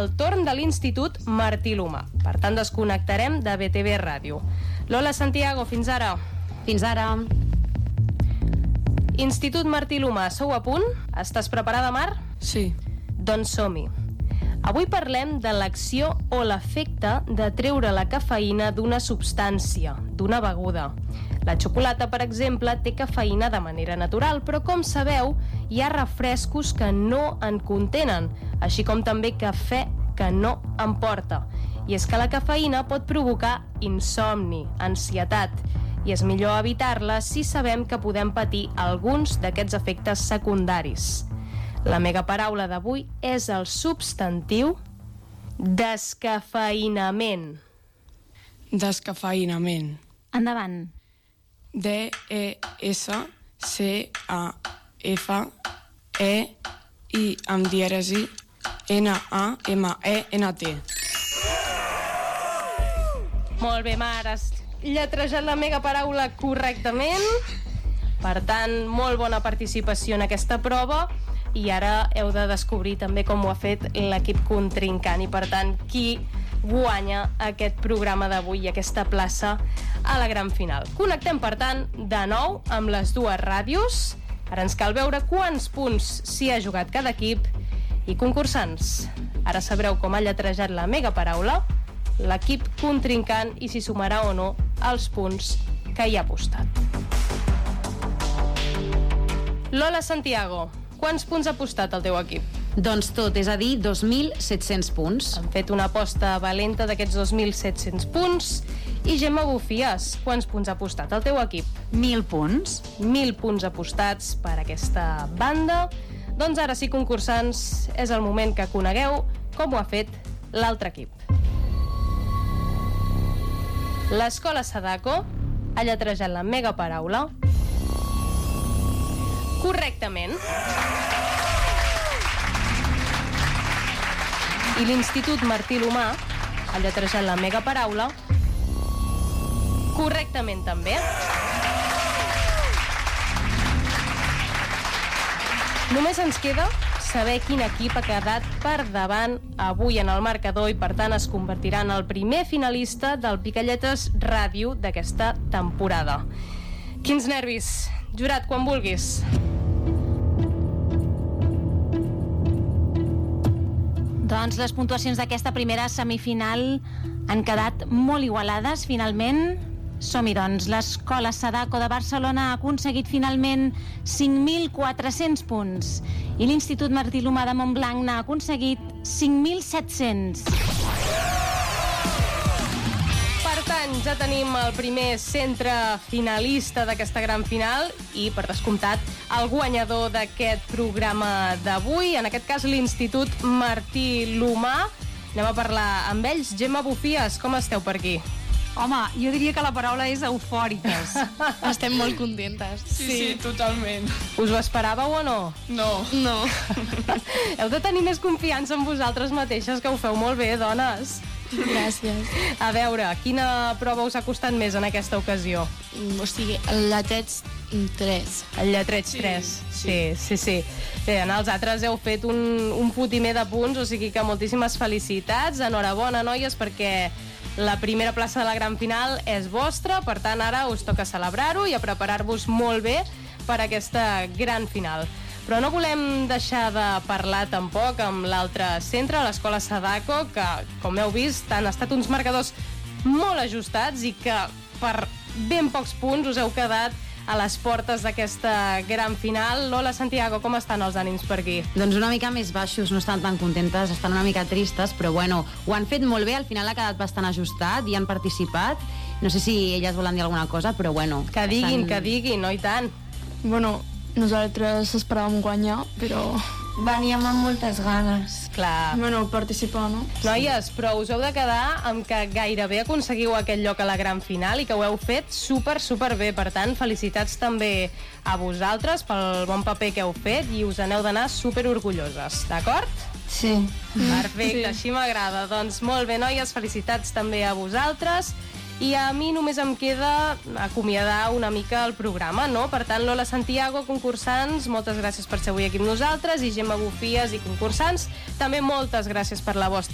el torn de l'Institut Martí L'Humà. Per tant, desconnectarem de BTV Ràdio. Lola Santiago, fins ara. Fins ara. Institut Martí L'Humà, sou a punt? Estàs preparada, Mar? Sí. Doncs som-hi. Avui parlem de l'acció o l'efecte de treure la cafeïna d'una substància, d'una beguda. La xocolata, per exemple, té cafeïna de manera natural, però com sabeu, hi ha refrescos que no en contenen, així com també cafè que no en porta. I és que la cafeïna pot provocar insomni, ansietat, i és millor evitar-la si sabem que podem patir alguns d'aquests efectes secundaris. La megaparaula d'avui és el substantiu descafeïnament. Descafeïnament. Endavant. D-E-S-C-A-F-E-I amb dièresi N-A-M-E-N-T. Molt bé, Mar, has lletrejat la megaparaula correctament. Per tant, molt bona participació en aquesta prova. I ara heu de descobrir també com ho ha fet l'equip contrincant i, per tant, qui guanya aquest programa d'avui i aquesta plaça a la gran final. Connectem, per tant, de nou amb les dues ràdios. Ara ens cal veure quants punts s'hi ha jugat cada equip i concursants. Ara sabreu com ha lletrejat la megaparaula, l'equip contrincant i si sumarà o no els punts que hi ha apostat. Lola Santiago, quants punts ha apostat el teu equip? Doncs tot, és a dir, 2.700 punts. Han fet una aposta valenta d'aquests 2.700 punts. I Gemma Bufies, quants punts ha apostat el teu equip? 1.000 punts. 1.000 punts apostats per aquesta banda. Doncs ara sí, concursants, és el moment que conegueu com ho ha fet l'altre equip. L'Escola Sadako ha lletrejat la megaparaula correctament. I l'Institut Martí L'Humà ha lletrejat la megaparaula correctament també. Només ens queda saber quin equip ha quedat per davant avui en el marcador i, per tant, es convertirà en el primer finalista del Picalletes Ràdio d'aquesta temporada. Quins nervis! Jurat, quan vulguis. Doncs les puntuacions d'aquesta primera semifinal han quedat molt igualades, finalment. Som-hi, doncs. L'Escola Sadako de Barcelona ha aconseguit finalment 5.400 punts i l'Institut Martí L'Humà de Montblanc n'ha aconseguit 5.700. Per tant, ja tenim el primer centre finalista d'aquesta gran final i, per descomptat, el guanyador d'aquest programa d'avui, en aquest cas l'Institut Martí L'Humà. Anem a parlar amb ells. Gemma Bufies, com esteu per aquí? Home, jo diria que la paraula és eufòriques. Estem molt contentes. Sí, totalment. Us ho esperàveu o no? No. Heu de tenir més confiança en vosaltres mateixes, que ho feu molt bé, dones. Gràcies. A veure, quina prova us ha costat més en aquesta ocasió? O sigui, el lletreig 3. El lletreig 3. Sí. Bé, en els altres heu fet un fotimer de punts, o sigui que moltíssimes felicitats. Enhorabona, noies, perquè la primera plaça de la gran final és vostra, per tant ara us toca celebrar-ho i a preparar-vos molt bé per aquesta gran final. Però no volem deixar de parlar tampoc amb l'altre centre, l'Escola Sadako, que, com heu vist, han estat uns marcadors molt ajustats i que per ben pocs punts us heu quedat a les portes d'aquesta gran final. Lola Santiago, com estan els ànims per aquí? Doncs una mica més baixos, no estan tan contentes, estan una mica tristes, però bueno, ho han fet molt bé, al final ha quedat bastant ajustat i han participat. No sé si elles volen dir alguna cosa, però bueno. Que diguin, no i tant. Bueno, nosaltres esperàvem guanyar, però veníem amb moltes ganes. Clar. bueno, participar, no? Noies, però us heu de quedar amb que gairebé aconseguiu aquest lloc a la gran final i que ho heu fet super bé. Per tant, felicitats també a vosaltres pel bon paper que heu fet i us n'heu d'anar super orgulloses, d'acord? Sí. Perfecte, així m'agrada. Doncs molt bé, noies, felicitats també a vosaltres. I a mi només em queda acomiadar una mica el programa, no? Per tant, Lola Santiago, concursants, moltes gràcies per ser avui aquí amb nosaltres, i Gemma Bufies i concursants, també moltes gràcies per la vostra